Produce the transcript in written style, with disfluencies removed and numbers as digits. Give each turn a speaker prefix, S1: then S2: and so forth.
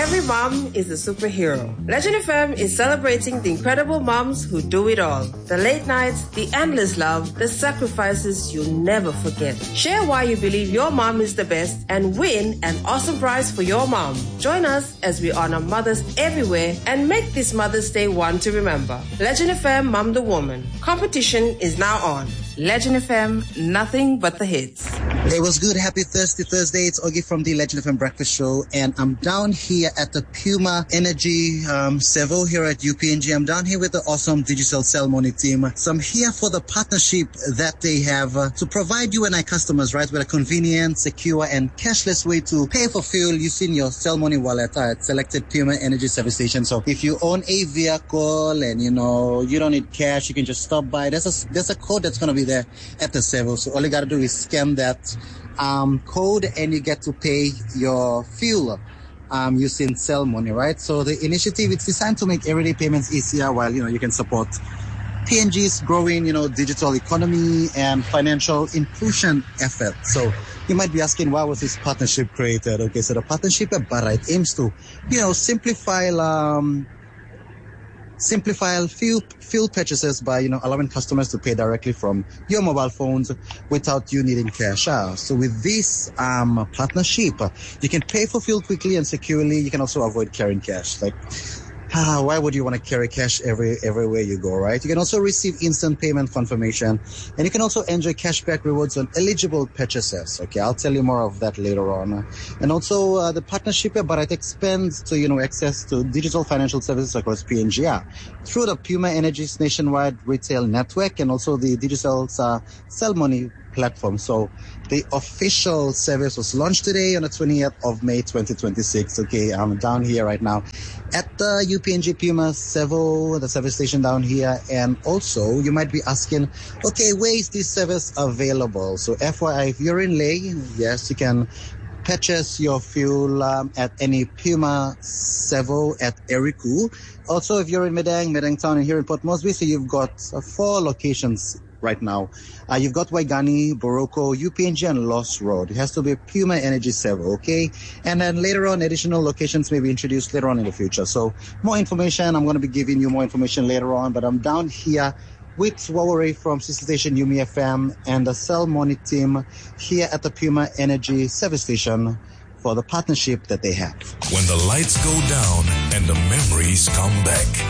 S1: every mom is a superhero. Legend FM is celebrating the incredible moms who do it all. The late nights, the endless love, the sacrifices you'll never forget. Share why you believe your mom is the best and win an awesome prize for your mom. Join us as we honor mothers everywhere and make this Mother's Day one to remember. Legend FM Mom the Woman. Competition is now on. Legend FM, nothing but the hits.
S2: Hey, what's good? Happy Thursday. It's Ogie from the Legend FM Breakfast Show, and I'm down here at the Puma Energy Servo here at UPNG. I'm down here with the awesome Digicel Cell Money team. So I'm here for the partnership that they have to provide you and our customers, right, with a convenient, secure, and cashless way to pay for fuel using your Cell Money wallet at selected Puma Energy service stations. So if you own a vehicle and, you don't need cash, you can just stop by. There's a code that's going to be there at the servo. So all you got to do is scan that code and you get to pay your fuel using Cell Money, right? So the initiative, it's designed to make everyday payments easier while, you can support PNG's growing, digital economy and financial inclusion effort. So you might be asking, why was this partnership created? Okay, so the partnership at Barite aims to, simplify fuel purchases by, allowing customers to pay directly from your mobile phones without you needing cash. So with this partnership, you can pay for fuel quickly and securely. You can also avoid carrying cash. Why would you want to carry cash everywhere you go, right? You can also receive instant payment confirmation, and you can also enjoy cashback rewards on eligible purchases. Okay, I'll tell you more of that later on. And also the partnership, but it expands to, access to digital financial services across PNG through the Puma Energy's nationwide retail network and also the Digicel's Cell Money platform. So the official service was launched today on the 20th of May 2026. Okay, I'm down here right now at the UPNG Puma Servo, the service station down here. And also you might be asking, okay, where is this service available? So FYI, if you're in Ley, yes, you can purchase your fuel at any Puma Servo at Eriku. Also, if you're in Medang Town and here in Port Moresby, so you've got 4 locations right now. You've got Waigani, Boroko, UPNG, and Lost Road. It has to be a Puma Energy Servo, okay? And then later on, additional locations may be introduced later on in the future. So more information, I'm going to be giving you more information later on, but I'm down here with Wawari from sister station Yumi FM and the Cell Money team here at the Puma Energy service station for the partnership that they have.
S3: When the lights go down and the memories come back,